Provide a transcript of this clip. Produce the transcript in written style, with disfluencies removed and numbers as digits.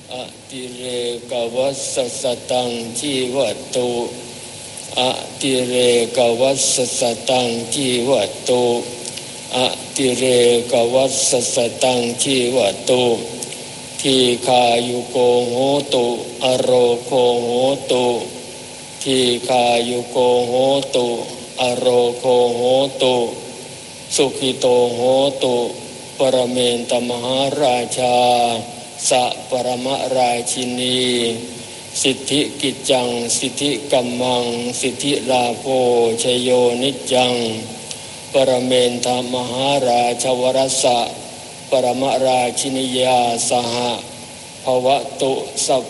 อติเรกวัสสสตังชีวตุอติเรกวัสสสตังชีวตุอติเรกวัสสสตังชีวตุทีคายุโกโหตุอโรโคโหตุทีคายุโกโหตุอโรโคโหตุสุขิโตโหตุปรเมนตมหาราชาสัปรมราชินีสิทธิกิจจังสิทธิกัมมังสิทธิลาโภชโยนิจจังปรเมนทมหาราชวรสะปรมราชินียาสหภวตุสัพ